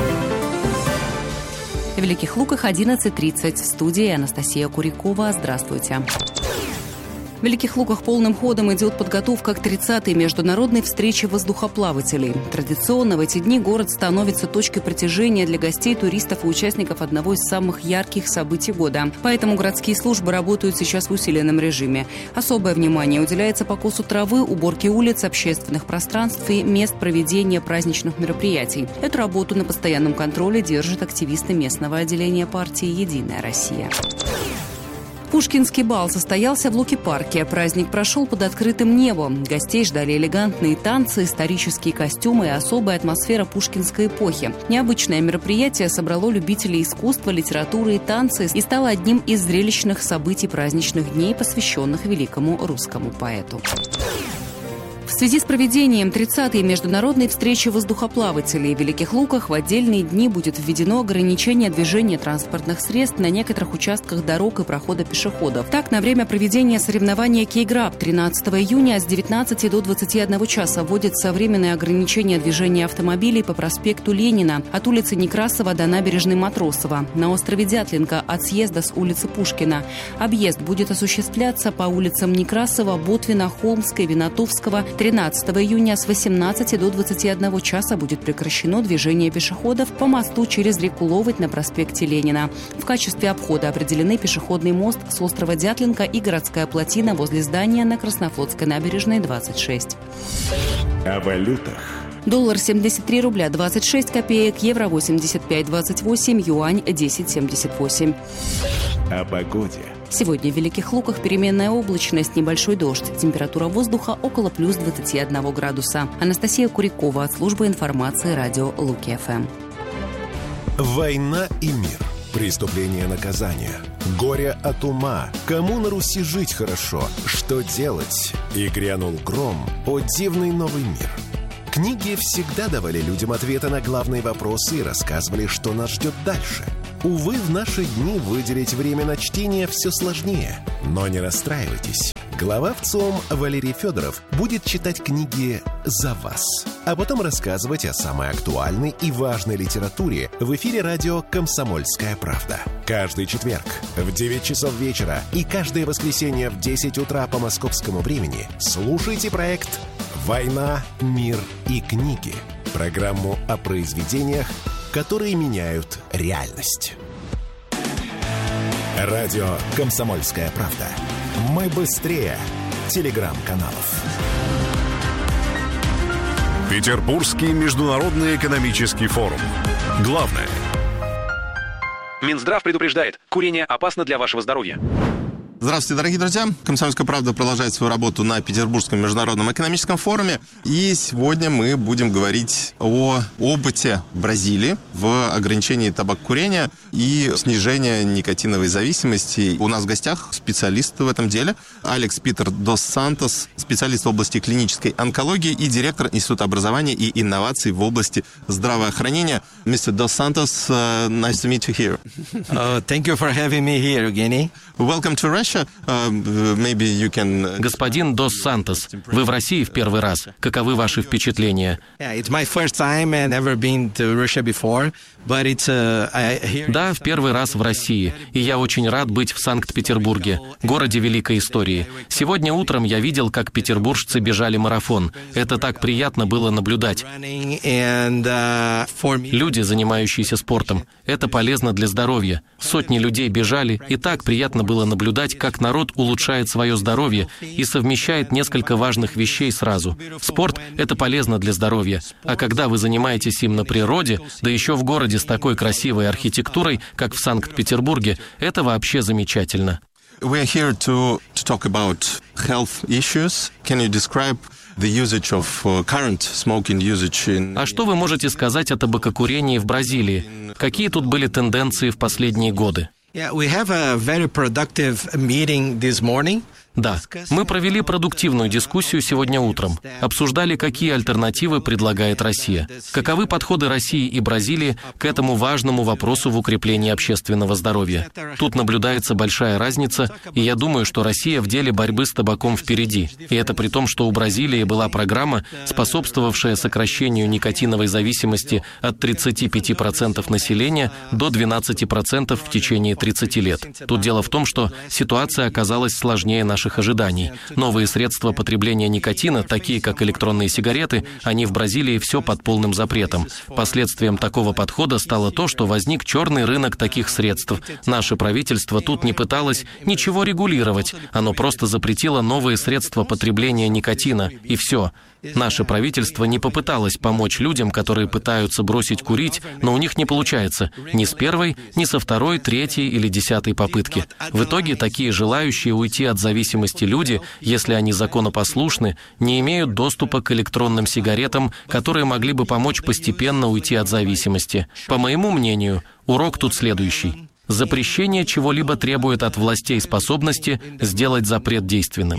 Speaker 19: В Великих Луках одиннадцать тридцать. В студии Анастасия Курякова. Здравствуйте. В Великих Луках полным ходом идет подготовка к тридцатой международной встрече воздухоплавателей. Традиционно в эти дни город становится точкой притяжения для гостей, туристов и участников одного из самых ярких событий года. Поэтому городские службы работают сейчас в усиленном режиме. Особое внимание уделяется покосу травы, уборке улиц, общественных пространств и мест проведения праздничных мероприятий. Эту работу на постоянном контроле держат активисты местного отделения партии «Единая Россия». Пушкинский бал состоялся в Луки-парке. Праздник прошел под открытым небом. Гостей ждали элегантные танцы, исторические костюмы и особая атмосфера пушкинской эпохи. Необычное мероприятие собрало любителей искусства, литературы и танца и стало одним из зрелищных событий праздничных дней, посвященных великому русскому поэту. В связи с проведением тридцатой международной встречи воздухоплавателей в Великих Луках в отдельные дни будет введено ограничение движения транспортных средств на некоторых участках дорог и прохода пешеходов. Так, на время проведения соревнования «Кейграб» тринадцатого июня с девятнадцати до двадцати одного часа вводится временное ограничение движения автомобилей по проспекту Ленина от улицы Некрасова до набережной Матросова, на острове Дятлинка от съезда с улицы Пушкина. Объезд будет осуществляться по улицам Некрасова, Ботвина, Холмской, Винотовского. тринадцатого июня с восемнадцати до двадцати одного часа будет прекращено движение пешеходов по мосту через реку Ловоть на проспекте Ленина. В качестве обхода определены пешеходный мост с острова Дятлинка и городская плотина возле здания на Краснофлотской набережной двадцать шесть.
Speaker 1: О валютах
Speaker 19: Доллар семьдесят три рубля двадцать шесть копеек, евро восемьдесят пять двадцать восемь, юань десять семьдесят восемь.
Speaker 1: О погоде.
Speaker 19: Сегодня в Великих Луках переменная облачность, небольшой дождь. Температура воздуха около плюс двадцати одного градуса. Анастасия Курикова от службы информации радио Луки-ФМ.
Speaker 1: Война и мир. Преступление, наказание. Горе от ума. Кому на Руси жить хорошо? Что делать? И грянул гром. О, дивный новый мир. Книги всегда давали людям ответы на главные вопросы и рассказывали, что нас ждет дальше. Увы, в наши дни выделить время на чтение все сложнее. Но не расстраивайтесь. Глава ВЦИОМ Валерий Федоров будет читать книги за вас, а потом рассказывать о самой актуальной и важной литературе в эфире радио «Комсомольская правда». Каждый четверг в девять часов вечера и каждое воскресенье в десять утра по московскому времени слушайте проект «Война, мир и книги». Программу о произведениях, которые меняют реальность. Радио «Комсомольская правда». Мы быстрее телеграм-каналов.
Speaker 20: Петербургский международный экономический форум. Главное.
Speaker 21: Минздрав предупреждает, курение опасно для вашего здоровья.
Speaker 22: Здравствуйте, дорогие друзья. «Комсомольская правда» продолжает свою работу на Петербургском международном экономическом форуме. И сегодня мы будем говорить о опыте Бразилии в ограничении табакокурения и снижении никотиновой зависимости. У нас в гостях специалист в этом деле Алекс Питер дос Сантос, специалист в области клинической онкологии и директор Института образования и инноваций в области здравоохранения. мистер Dos Santos, uh, nice to meet you here.
Speaker 23: Uh, thank you for having me here, Evgeny.
Speaker 22: Welcome to Russia.
Speaker 24: Господин Дос Сантос, вы в России в первый раз. Каковы ваши впечатления? Да, в первый раз в России. И я очень рад быть в Санкт-Петербурге, городе великой истории. Сегодня утром я видел, как петербуржцы бежали марафон. Это так приятно было наблюдать. Люди, занимающиеся спортом, это полезно для здоровья. Сотни людей бежали, и так приятно было наблюдать, как народ улучшает свое здоровье и совмещает несколько важных вещей сразу. Спорт – это полезно для здоровья. А когда вы занимаетесь им на природе, да еще в городе с такой красивой архитектурой, как в Санкт-Петербурге, это вообще замечательно.
Speaker 22: We're here to, to talk about health issues. Can you describe the usage of current smoking usage in...
Speaker 24: А что вы можете сказать о табакокурении в Бразилии? Какие тут были тенденции в последние годы?
Speaker 23: Yeah, we have a very productive meeting this morning.
Speaker 24: Да, мы провели продуктивную дискуссию сегодня утром. Обсуждали, какие альтернативы предлагает Россия. Каковы подходы России и Бразилии к этому важному вопросу в укреплении общественного здоровья. Тут наблюдается большая разница, и я думаю, что Россия в деле борьбы с табаком впереди. И это при том, что у Бразилии была программа, способствовавшая сокращению никотиновой зависимости от тридцати пяти процентов населения до двенадцати процентов в течение тридцати лет. Тут дело в том, что ситуация оказалась сложнее нашей ожиданий. Новые средства потребления никотина, такие как электронные сигареты, они в Бразилии все под полным запретом. Последствием такого подхода стало то, что возник черный рынок таких средств. Наше правительство тут не пыталось ничего регулировать. Оно просто запретило новые средства потребления никотина, и все. Наше правительство не попыталось помочь людям, которые пытаются бросить курить, но у них не получается ни с первой, ни со второй, третьей или десятой попытки. В итоге такие желающие уйти от зависимости люди, если они законопослушны, не имеют доступа к электронным сигаретам, которые могли бы помочь постепенно уйти от зависимости. По моему мнению, урок тут следующий. Запрещение чего-либо требует от властей способности сделать запрет действенным.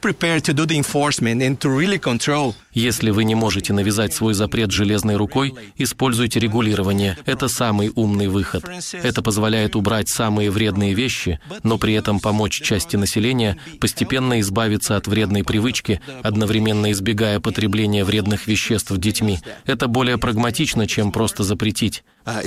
Speaker 24: Если вы не можете навязать свой запрет железной рукой, используйте регулирование. Это самый умный выход. Это позволяет убрать самые вредные вещи, но при этом помочь части населения постепенно избавиться от вредной привычки, одновременно избегая потребления вредных веществ детьми. Это более прагматично, чем просто запретить.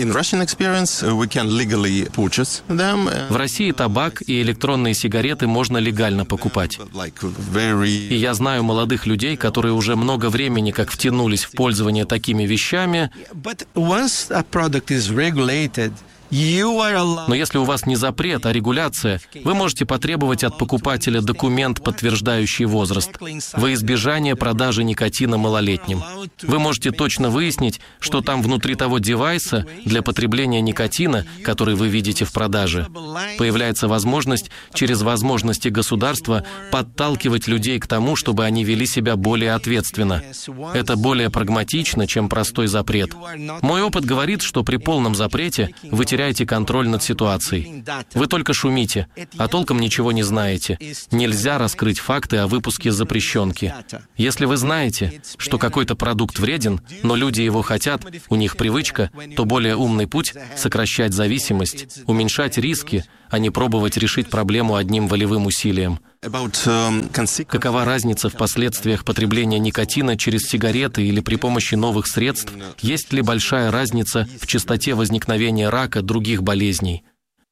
Speaker 24: В России табак и электронные сигареты можно легально покупать. И я знаю молодых людей, которые уже много времени как втянулись в пользование такими вещами. Но если у вас не запрет, а регуляция, вы можете потребовать от покупателя документ, подтверждающий возраст, во избежание продажи никотина малолетним. Вы можете точно выяснить, что там внутри того девайса для потребления никотина, который вы видите в продаже. Появляется возможность через возможности государства подталкивать людей к тому, чтобы они вели себя более ответственно. Это более прагматично, чем простой запрет. Мой опыт говорит, что при полном запрете вы теряете контроль над ситуацией. Вы только шумите, а толком ничего не знаете. Нельзя раскрыть факты о выпуске запрещенки. Если вы знаете, что какой-то продукт вреден, но люди его хотят, у них привычка, то более умный путь — сокращать зависимость, уменьшать риски, а не пробовать решить проблему одним волевым усилием. Какова разница в последствиях потребления никотина через сигареты или при помощи новых средств? Есть ли большая разница в частоте возникновения рака, других болезней?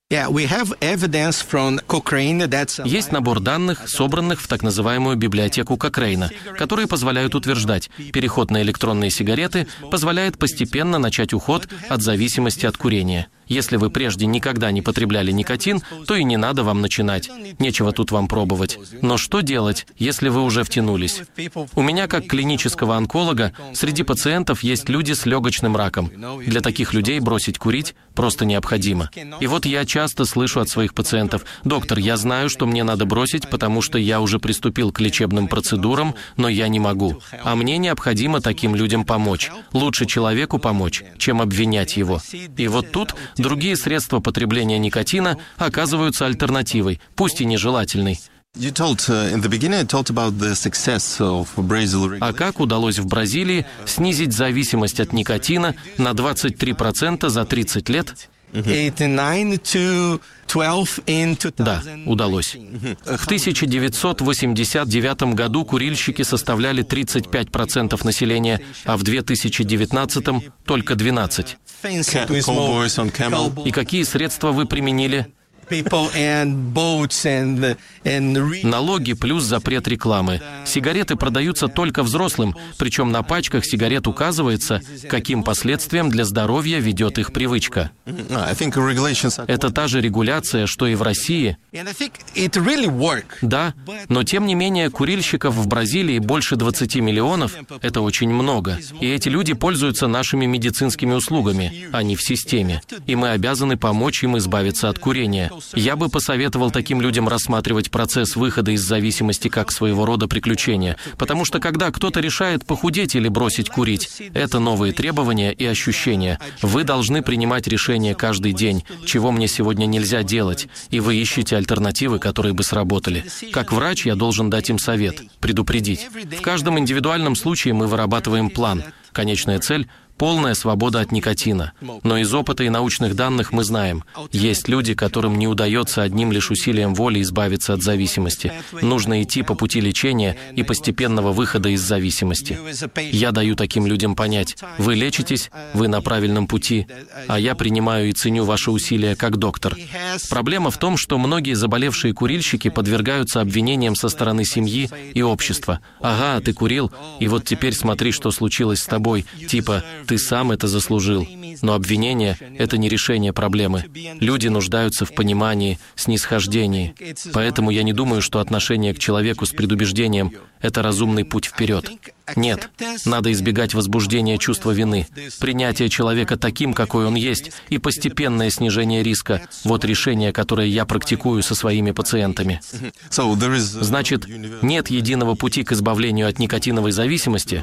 Speaker 24: Есть набор данных, собранных в так называемую библиотеку Кокрейна, которые позволяют утверждать, переход на электронные сигареты позволяет постепенно начать уход от зависимости от курения. Если вы прежде никогда не потребляли никотин, то и не надо вам начинать. Нечего тут вам пробовать. Но что делать, если вы уже втянулись? У меня, как клинического онколога, среди пациентов есть люди с легочным раком. Для таких людей бросить курить просто необходимо. И вот я часто слышу от своих пациентов: «Доктор, я знаю, что мне надо бросить, потому что я уже приступил к лечебным процедурам, но я не могу. А мне необходимо таким людям помочь. Лучше человеку помочь, чем обвинять его». И вот тут другие средства потребления никотина оказываются альтернативой, пусть и нежелательной. А как удалось в Бразилии снизить зависимость от никотина на двадцать три процента за тридцать лет? Да, удалось. В тысяча девятьсот восемьдесят девятом году курильщики составляли тридцать пять процентов населения, а в две тысячи девятнадцатом только двенадцать процентов. И какие средства вы применили? Налоги плюс запрет рекламы. Сигареты продаются только взрослым, причем на пачках сигарет указывается, каким последствиям для здоровья ведет их привычка. Это та же регуляция, что и в России. Да, но тем не менее курильщиков в Бразилии больше двадцати миллионов, это очень много. И эти люди пользуются нашими медицинскими услугами, они в системе. И мы обязаны помочь им избавиться от курения. Я бы посоветовал таким людям рассматривать процесс выхода из зависимости как своего рода приключение, потому что когда кто-то решает похудеть или бросить курить, это новые требования и ощущения. Вы должны принимать решения каждый день, чего мне сегодня нельзя делать, и вы ищете альтернативы, которые бы сработали. Как врач я должен дать им совет, предупредить. В каждом индивидуальном случае мы вырабатываем план. Конечная цель — полная свобода от никотина. Но из опыта и научных данных мы знаем, есть люди, которым не удается одним лишь усилием воли избавиться от зависимости. Нужно идти по пути лечения и постепенного выхода из зависимости. Я даю таким людям понять: вы лечитесь, вы на правильном пути, а я принимаю и ценю ваши усилия как доктор. Проблема в том, что многие заболевшие курильщики подвергаются обвинениям со стороны семьи и общества. «Ага, ты курил, и вот теперь смотри, что случилось с тобой», типа «ты сам это заслужил». Но обвинение — это не решение проблемы. Люди нуждаются в понимании, снисхождении. Поэтому я не думаю, что отношение к человеку с предубеждением — это разумный путь вперед. Нет, надо избегать возбуждения чувства вины. Принятие человека таким, какой он есть, и постепенное снижение риска — вот решение, которое я практикую со своими пациентами. Значит, нет единого пути к избавлению от никотиновой зависимости.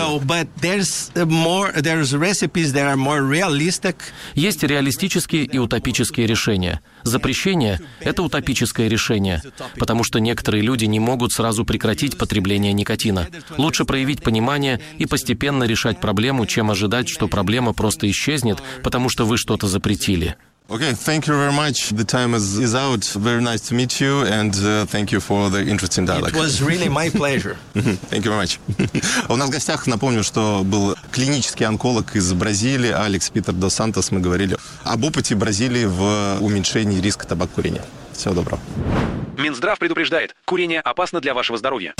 Speaker 24: Есть реалистические и утопические решения. Запрещение — это утопическое решение, потому что некоторые люди не могут сразу прекратить потребление никотина. Лучше проявить понимание и постепенно решать проблему, чем ожидать, что проблема просто исчезнет, потому что вы что-то запретили.
Speaker 22: Okay, thank you very much. The time is, is out. Very nice to meet you, and uh, thank you for the interesting dialogue.
Speaker 23: It was really my pleasure.
Speaker 22: Thank you very much. У нас в гостях, напомню, что был клинический онколог из Бразилии Алекс Питер дос Сантос. Мы говорили об опыте Бразилии в уменьшении риска табакокурения. Всего доброго.
Speaker 21: Минздрав предупреждает, курение опасно для вашего здоровья.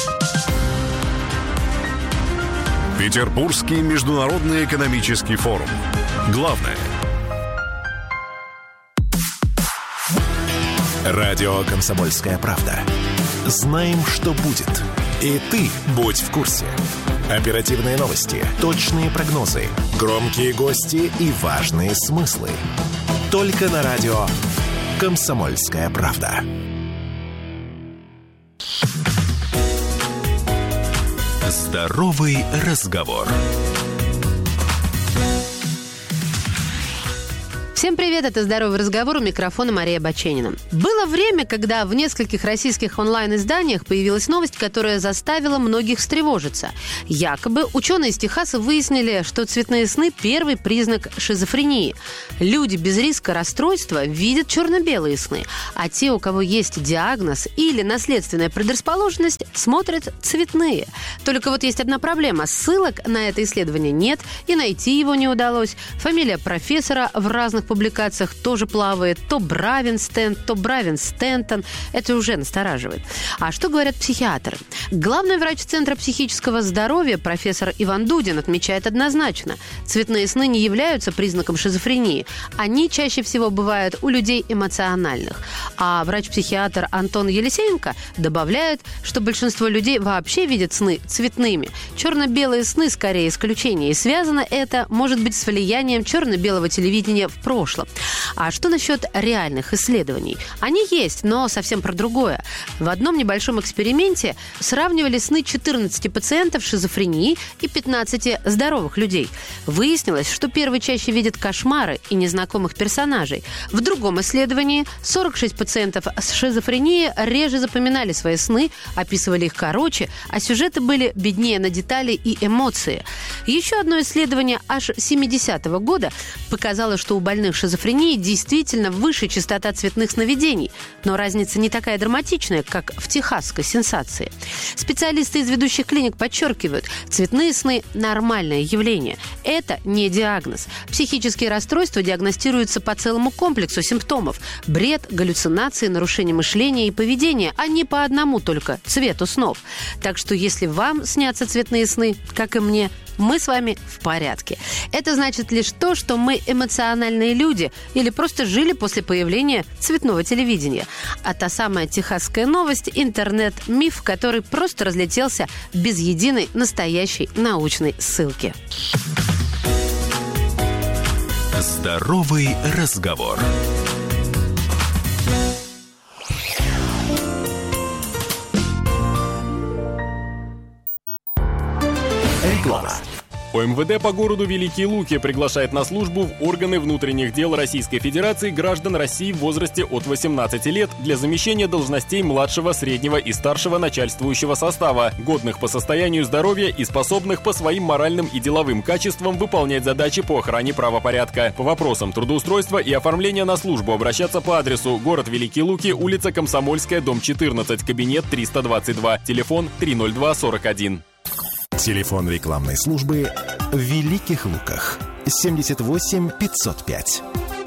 Speaker 20: Петербургский международный экономический форум. Главное.
Speaker 1: Радио «Комсомольская правда». Знаем, что будет. И ты будь в курсе. Оперативные новости, точные прогнозы, громкие гости и важные смыслы. Только на радио «Комсомольская правда». Здоровый разговор.
Speaker 2: Всем привет, это «Здоровый разговор», у микрофона Мария Баченина. Было время, когда в нескольких российских онлайн-изданиях появилась новость, которая заставила многих встревожиться. Якобы ученые из Техаса выяснили, что цветные сны – первый признак шизофрении. Люди без риска расстройства видят черно-белые сны, а те, у кого есть диагноз или наследственная предрасположенность, смотрят цветные. Только вот есть одна проблема – ссылок на это исследование нет, и найти его не удалось. Фамилия профессора в разных публикациях тоже плавает. То Бравенстен, то Бравенстентон. Это уже настораживает. А что говорят психиатры? Главный врач Центра психического здоровья профессор Иван Дудин отмечает однозначно. Цветные сны не являются признаком шизофрении. Они чаще всего бывают у людей эмоциональных. А врач-психиатр Антон Елисеенко добавляет, что большинство людей вообще видят сны цветными. Черно-белые сны скорее исключение. И связано это, может быть, с влиянием черно-белого телевидения в прошлом. А что насчет реальных исследований? Они есть, но совсем про другое. В одном небольшом эксперименте сравнивали сны четырнадцати пациентов с шизофренией и пятнадцати здоровых людей. Выяснилось, что первые чаще видят кошмары и незнакомых персонажей. В другом исследовании сорок шесть пациентов с шизофренией реже запоминали свои сны, описывали их короче, а сюжеты были беднее на детали и эмоции. Еще одно исследование аж семидесятого года показало, что у больных шизофрении действительно выше частота цветных сновидений. Но разница не такая драматичная, как в техасской сенсации. Специалисты из ведущих клиник подчеркивают, цветные сны – нормальное явление. Это не диагноз. Психические расстройства диагностируются по целому комплексу симптомов. Бред, галлюцинации, нарушение мышления и поведения, а не по одному только цвету снов. Так что если вам снятся цветные сны, как и мне, мы с вами в порядке. Это значит лишь то, что мы эмоциональные люди или просто жили после появления цветного телевидения. А та самая техасская новость – интернет-миф, который просто разлетелся без единой настоящей научной ссылки.
Speaker 1: Здоровый разговор. Реклама.
Speaker 3: ОМВД по городу Великие Луки приглашает на службу в органы внутренних дел Российской Федерации граждан России в возрасте от восемнадцати лет для замещения должностей младшего, среднего и старшего начальствующего состава, годных по состоянию здоровья и способных по своим моральным и деловым качествам выполнять задачи по охране правопорядка. По вопросам трудоустройства и оформления на службу обращаться по адресу: город Великие Луки, улица Комсомольская, дом четырнадцать, кабинет триста двадцать два, телефон три ноль два сорок один.
Speaker 1: Телефон рекламной службы в Великих Луках семьдесят восемь пятьсот пять.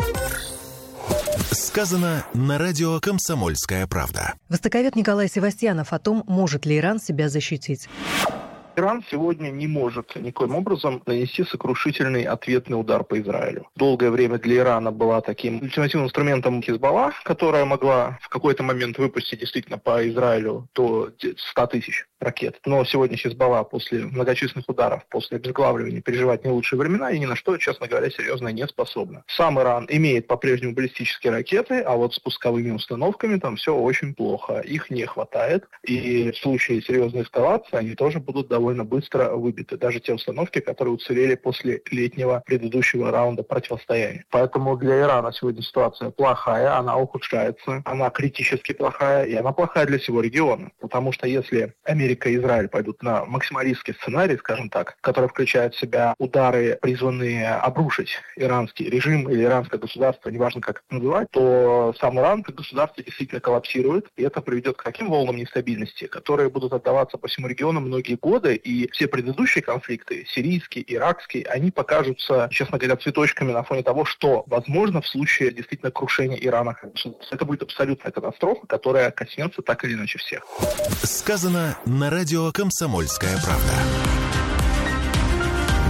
Speaker 1: Сказано на радио «Комсомольская правда».
Speaker 4: Востоковед Николай Севастьянов о том, может ли Иран себя защитить.
Speaker 8: Иран сегодня не может никоим образом нанести сокрушительный ответный удар по Израилю. Долгое время для Ирана была таким ультимативным инструментом Хизбалла, которая могла в какой-то момент выпустить действительно по Израилю до ста тысяч ракет. Но сегодня Хизбалла после многочисленных ударов, после обезглавливания переживает не лучшие времена и ни на что, честно говоря, серьезно не способна. Сам Иран имеет по-прежнему баллистические ракеты, а вот с пусковыми установками там все очень плохо. Их не хватает, и в случае серьезной эскалации они тоже будут довольно довольно быстро выбиты. Даже те установки, которые уцелели после летнего предыдущего раунда противостояния. Поэтому для Ирана сегодня ситуация плохая, она ухудшается, она критически плохая, и она плохая для всего региона. Потому что если Америка и Израиль пойдут на максималистский сценарий, скажем так, который включает в себя удары, призванные обрушить иранский режим или иранское государство, неважно как это называть, то сам Иран как государство действительно коллапсирует, и это приведет к таким волнам нестабильности, которые будут отдаваться по всему региону многие годы, и все предыдущие конфликты, сирийский, иракский, они покажутся, честно говоря, цветочками на фоне того, что возможно в случае действительно крушения Ирана. Это будет абсолютная катастрофа, которая коснется так или иначе всех.
Speaker 1: Сказано на радио «Комсомольская правда».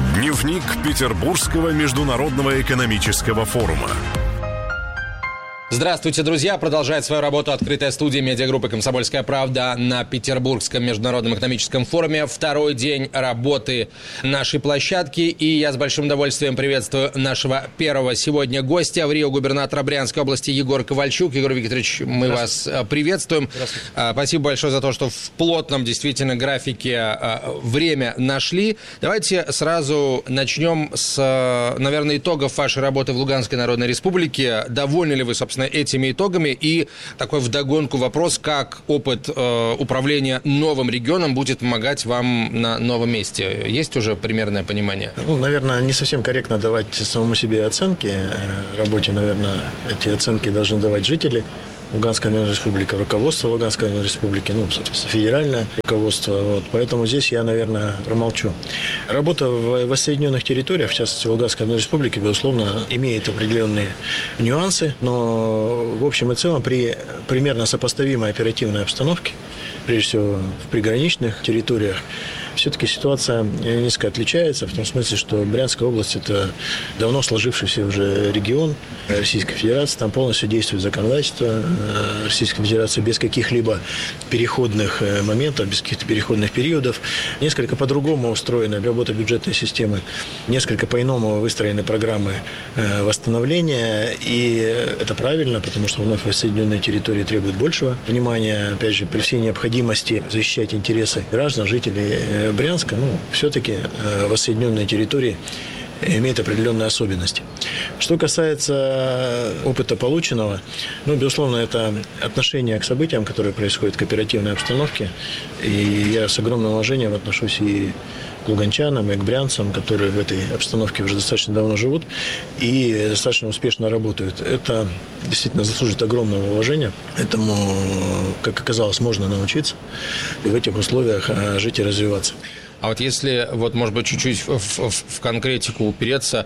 Speaker 20: Дневник Петербургского международного экономического форума.
Speaker 5: Здравствуйте, друзья! Продолжает свою работу открытая студия медиагруппы «Комсомольская правда» на Петербургском международном экономическом форуме. Второй день работы нашей площадки. И я с большим удовольствием приветствую нашего первого сегодня гостя, в Рио губернатора Брянской области Егор Ковальчук. Егор Викторович, мы вас приветствуем. Спасибо большое за то, что в плотном действительно графике время нашли. Давайте сразу начнем с, наверное, итогов вашей работы в Луганской Народной Республике. Довольны ли вы, собственно, этими итогами? И такой вдогонку вопрос, как опыт э, управления новым регионом будет помогать вам на новом месте? Есть уже примерное понимание?
Speaker 6: Ну, наверное, не совсем корректно давать самому себе оценки работе. Наверное, эти оценки должны давать жители Луганской Народной Республики, руководство Луганской Народной Республики, ну, соответственно, федеральное руководство. Вот. Поэтому здесь я, наверное, промолчу. Работа в воссоединенных территориях, в частности, Луганской Народной Республики, безусловно, имеет определенные нюансы, но в общем и целом при примерно сопоставимой оперативной обстановке, прежде всего в приграничных территориях, все-таки ситуация несколько отличается, в том смысле, что Брянская область – это давно сложившийся уже регион Российской Федерации, там полностью действует законодательство Российской Федерации без каких-либо переходных моментов, без каких-то переходных периодов. Несколько по-другому устроена работа бюджетной системы, несколько по-иному выстроены программы восстановления, и это правильно, потому что вновь воссоединенные территории требуют большего внимания, опять же, при всей необходимости защищать интересы граждан, жителей Брянска, ну, все-таки э, воссоединенные территории имеют определенные особенности. Что касается опыта полученного, ну, безусловно, это отношение к событиям, которые происходят в кооперативной обстановке, и я с огромным уважением отношусь и к луганчанам, и к брянцам, которые в этой обстановке уже достаточно давно живут и достаточно успешно работают. Это действительно заслужит огромного уважения. Этому, как оказалось, можно научиться и в этих условиях жить и развиваться.
Speaker 5: А вот если, вот, может быть, чуть-чуть в, в, в конкретику упереться,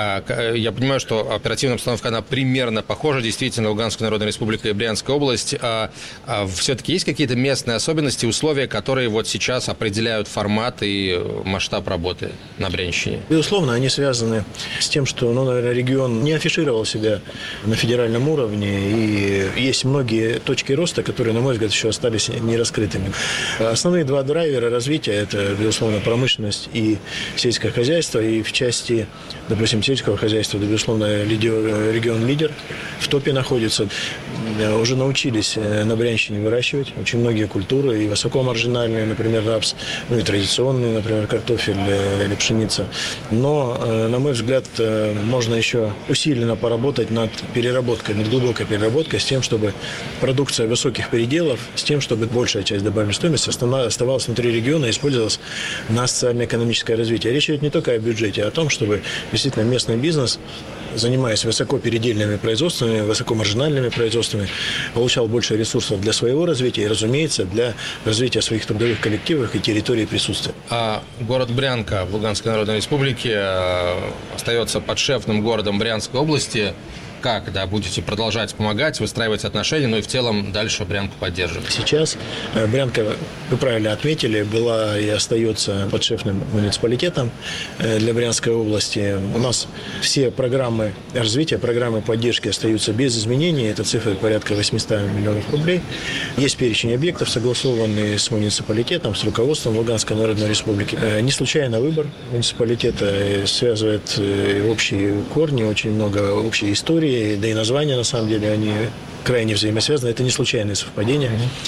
Speaker 5: я понимаю, что оперативная обстановка, она примерно похожа, действительно, Луганская Народная Республика и Брянская область. А, а все-таки есть какие-то местные особенности, условия, которые вот сейчас определяют формат и масштаб работы на Брянщине?
Speaker 6: Безусловно, они связаны с тем, что, ну, наверное, регион не афишировал себя на федеральном уровне, и есть многие точки роста, которые, на мой взгляд, еще остались нераскрытыми. Основные два драйвера развития – это, безусловно, промышленность и сельское хозяйство, и в части, допустим, сельского хозяйства, да, безусловно, регион лидер в топе находится. Уже научились на Брянщине выращивать очень многие культуры, и высокомаржинальные, например, рапс, ну и традиционные, например, картофель или пшеница. Но, на мой взгляд, можно еще усиленно поработать над переработкой, над глубокой переработкой, с тем, чтобы продукция высоких переделов, с тем, чтобы большая часть добавленной стоимости оставалась внутри региона и использовалась на социально-экономическое развитие. Речь идет не только о бюджете, а о том, чтобы действительно местный бизнес, занимаясь высокопередельными производствами, высокомаржинальными производствами, получал больше ресурсов для своего развития и, разумеется, для развития своих трудовых коллективов и территорий присутствия.
Speaker 5: А город Брянка в Луганской Народной Республике остается подшефным городом Брянской области. Как, да, будете продолжать помогать, выстраивать отношения, ну и в целом дальше Брянку поддерживать?
Speaker 6: Сейчас Брянка, вы правильно отметили, была и остается подшефным муниципалитетом для Брянской области. У нас все программы развития, программы поддержки остаются без изменений. Это цифра порядка восемьсот миллионов рублей. Есть перечень объектов, согласованный с муниципалитетом, с руководством Луганской Народной Республики. Не случайно выбор муниципалитета связывает общие корни, очень много общей истории. Да и названия, на самом деле, они крайне взаимосвязаны. Это не случайное совпадение.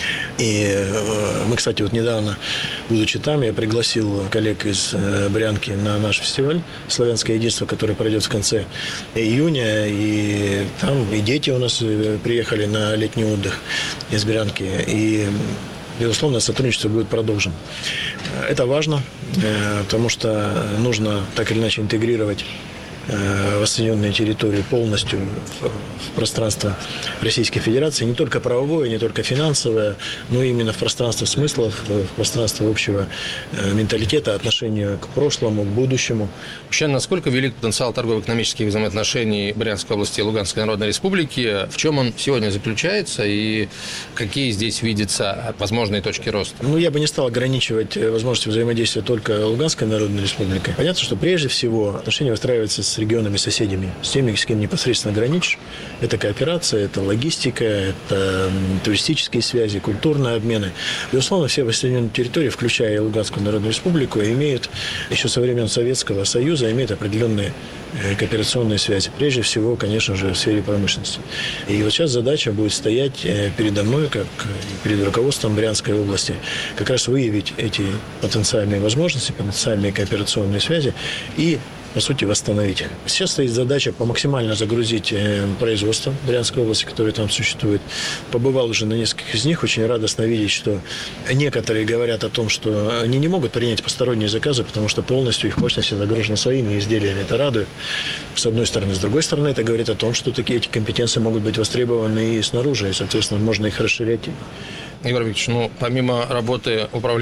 Speaker 6: И э, мы, кстати, вот недавно, будучи там, я пригласил коллег из э, Брянки на наш фестиваль «Славянское единство», который пройдет в конце июня. И там и дети у нас приехали на летний отдых из Брянки. И, безусловно, сотрудничество будет продолжено. Это важно, э, потому что нужно так или иначе интегрировать воссоединенные территории полностью в пространство Российской Федерации, не только правовое, не только финансовое, но именно в пространство смыслов, в пространство общего менталитета, отношения к прошлому, к будущему.
Speaker 5: Вообще, насколько велик потенциал торгово-экономических взаимоотношений Брянской области и Луганской Народной Республики? В чем он сегодня заключается и какие здесь видятся возможные точки роста?
Speaker 6: Ну, я бы не стал ограничивать возможности взаимодействия только Луганской Народной Республикой. Понятно, что прежде всего отношения выстраиваются с с регионами, соседями, с теми, с кем непосредственно граничишь. Это кооперация, это логистика, это туристические связи, культурные обмены. Безусловно, все воссоединенные территории, включая и Луганскую Народную Республику, имеют еще со времен Советского Союза имеют определенные кооперационные связи. Прежде всего, конечно же, в сфере промышленности. И вот сейчас задача будет стоять передо мной, как перед руководством Брянской области, как раз выявить эти потенциальные возможности, потенциальные кооперационные связи и, по сути, восстановить их. Сейчас стоит задача по максимально загрузить производство Брянской области, которое там существует. Побывал уже на нескольких из них. Очень радостно видеть, что некоторые говорят о том, что они не могут принять посторонние заказы, потому что полностью их мощности загружены своими изделиями. Это радует, с одной стороны. С другой стороны, это говорит о том, что такие эти компетенции могут быть востребованы и снаружи, и, соответственно, можно их расширять.
Speaker 5: Егор Викторович, ну, помимо работы управления